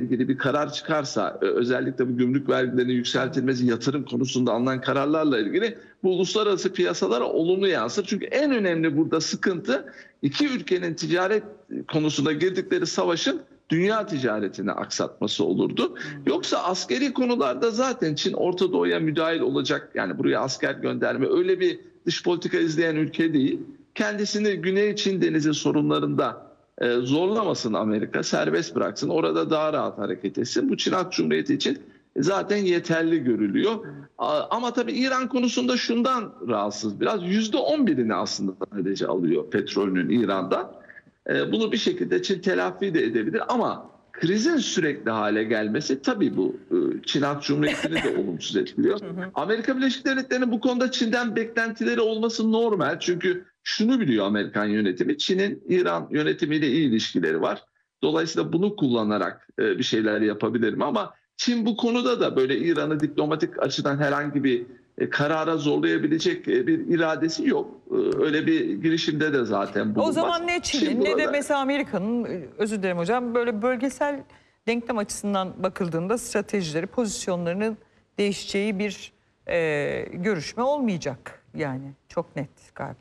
ilgili bir karar çıkarsa, özellikle bu gümrük vergilerinin yükseltilmesi, yatırım konusunda alınan kararlarla ilgili bu uluslararası piyasalara olumlu yansır. Çünkü en önemli burada sıkıntı iki ülkenin ticaret konusunda girdikleri savaşın dünya ticaretini aksatması olurdu. Yoksa askeri konularda zaten Çin Orta Doğu'ya müdahil olacak, yani buraya asker gönderme, öyle bir dış politika izleyen ülke değil. Kendisini Güney Çin Denizi sorunlarında zorlamasın Amerika, serbest bıraksın, orada daha rahat hareket etsin. Bu Çin Halk Cumhuriyeti için zaten yeterli görülüyor. Ama tabii İran konusunda şundan rahatsız biraz. %11'ini aslında sadece alıyor petrolünün İran'dan. Bunu bir şekilde Çin telafi de edebilir ama krizin sürekli hale gelmesi tabii bu Çin Halk Cumhuriyeti'ni de olumsuz etkiliyor. Amerika Birleşik Devletleri'nin bu konuda Çin'den beklentileri olması normal. Çünkü şunu biliyor Amerikan yönetimi, Çin'in İran yönetimiyle iyi ilişkileri var. Dolayısıyla bunu kullanarak bir şeyler yapabilirim ama Çin bu konuda da böyle İran'ı diplomatik açıdan herhangi bir karara zorlayabilecek bir iradesi yok. Öyle bir girişimde de zaten bulunmaz. O zaman ne Çin'in ne de mesela Amerika'nın, özür dilerim hocam, böyle bölgesel denklem açısından bakıldığında stratejileri, pozisyonlarının değişeceği bir görüşme olmayacak. Yani çok net galiba.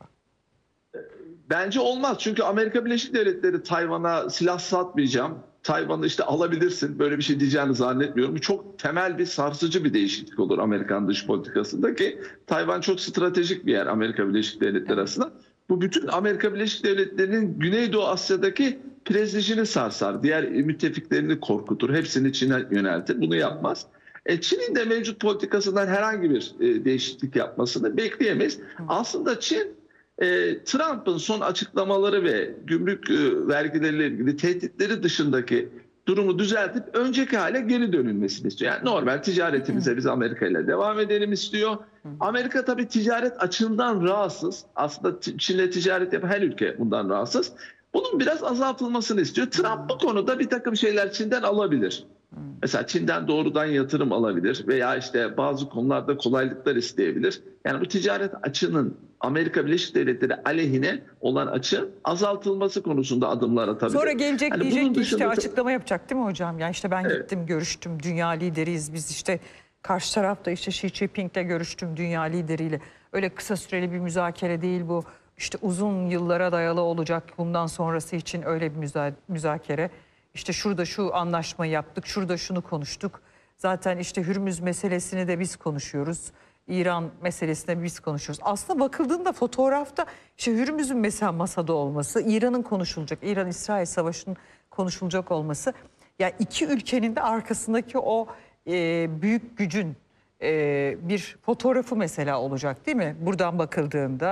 Bence olmaz. Çünkü Amerika Birleşik Devletleri Tayvan'a silah satmayacağım, Tayvan'ı işte alabilirsin, böyle bir şey diyeceğini zannetmiyorum. Bu çok temel bir, sarsıcı bir değişiklik olur Amerikan dış politikasında ki Tayvan çok stratejik bir yer Amerika Birleşik Devletleri arasında. Bu bütün Amerika Birleşik Devletleri'nin Güneydoğu Asya'daki prestijini sarsar. Diğer müttefiklerini korkutur. Hepsini Çin'e yöneltir. Bunu yapmaz. Çin'in de mevcut politikasından herhangi bir değişiklik yapmasını bekleyemeyiz. Aslında Çin, Trump'ın son açıklamaları ve gümrük vergileriyle ilgili tehditleri dışındaki durumu düzeltip önceki hale geri dönülmesini istiyor. Yani normal ticaretimize biz Amerika ile devam edelim istiyor. Amerika tabii ticaret açığından rahatsız. Aslında Çin'le ticaret yapan her ülke bundan rahatsız. Bunun biraz azaltılmasını istiyor. Trump bu konuda bir takım şeyler Çin'den alabilir. Mesela Çin'den doğrudan yatırım alabilir veya işte bazı konularda kolaylıklar isteyebilir. Yani bu ticaret açığının Amerika Birleşik Devletleri aleyhine olan açığın azaltılması konusunda adımlar atabilir. Sonra gelecek yani diyecek ki işte çok... açıklama yapacak değil mi hocam? Yani işte ben gittim, görüştüm, dünya lideriyiz biz, işte karşı tarafta işte Xi Jinping'le görüştüm, dünya lideriyle. Öyle kısa süreli bir müzakere değil bu. İşte uzun yıllara dayalı olacak bundan sonrası için öyle bir müzakere. İşte şurada şu anlaşmayı yaptık, şurada şunu konuştuk. Zaten işte Hürmüz meselesini de biz konuşuyoruz. İran meselesine biz konuşuyoruz. Aslında bakıldığında fotoğrafta işte Hürmüz'ün mesela masada olması, İran'ın konuşulacak, İran-İsrail savaşının konuşulacak olması. Yani iki ülkenin de arkasındaki o büyük gücün bir fotoğrafı mesela olacak değil mi? Buradan bakıldığında.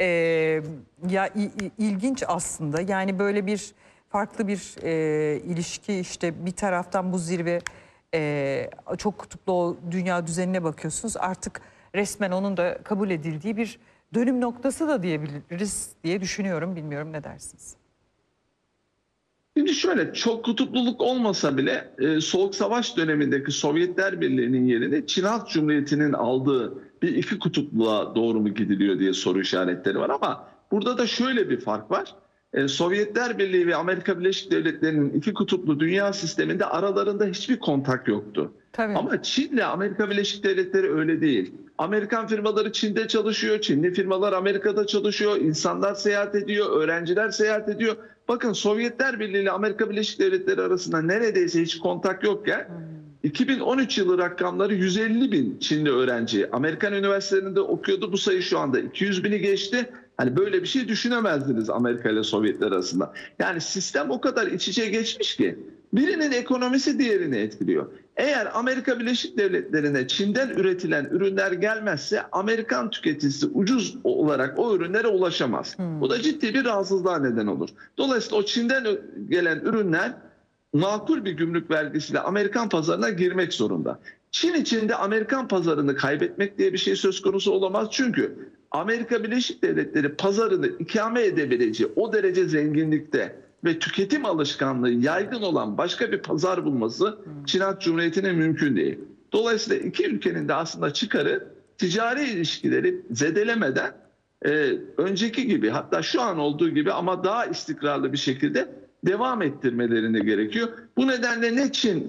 Ya ilginç aslında, yani böyle bir farklı bir ilişki, işte bir taraftan bu zirve, çok kutuplu o dünya düzenine bakıyorsunuz, artık resmen onun da kabul edildiği bir dönüm noktası da diyebiliriz diye düşünüyorum. Bilmiyorum, ne dersiniz? Şimdi şöyle, çok kutupluluk olmasa bile Soğuk Savaş dönemindeki Sovyetler Birliği'nin yerini Çin Halk Cumhuriyeti'nin aldığı bir iki kutupluğa doğru mu gidiliyor diye soru işaretleri var ama burada da şöyle bir fark var. Sovyetler Birliği ve Amerika Birleşik Devletleri'nin iki kutuplu dünya sisteminde aralarında hiçbir kontak yoktu. Tabii. Ama Çin'le Amerika Birleşik Devletleri öyle değil. Amerikan firmaları Çin'de çalışıyor, Çinli firmalar Amerika'da çalışıyor, insanlar seyahat ediyor, öğrenciler seyahat ediyor. Bakın, Sovyetler Birliği ile Amerika Birleşik Devletleri arasında neredeyse hiç kontak yokken 2013 yılı rakamları 150 bin Çinli öğrenci Amerikan üniversitelerinde okuyordu. Bu sayı şu anda 200 bini geçti. Hani böyle bir şey düşünemezdiniz Amerika ile Sovyetler arasında. Yani sistem o kadar iç içe geçmiş ki birinin ekonomisi diğerini etkiliyor. Eğer Amerika Birleşik Devletleri'ne Çin'den üretilen ürünler gelmezse Amerikan tüketicisi ucuz olarak o ürünlere ulaşamaz. Bu da ciddi bir rahatsızlığa neden olur. Dolayısıyla o Çin'den gelen ürünler makul bir gümrük vergisiyle Amerikan pazarına girmek zorunda. Çin içinde Amerikan pazarını kaybetmek diye bir şey söz konusu olamaz. Çünkü Amerika Birleşik Devletleri pazarını ikame edebileceği o derece zenginlikte ve tüketim alışkanlığı yaygın olan başka bir pazar bulması Çin Halk Cumhuriyeti'ne mümkün değil. Dolayısıyla iki ülkenin de aslında çıkarı ticari ilişkileri zedelemeden önceki gibi, hatta şu an olduğu gibi ama daha istikrarlı bir şekilde devam ettirmelerine gerekiyor. Bu nedenle ne Çin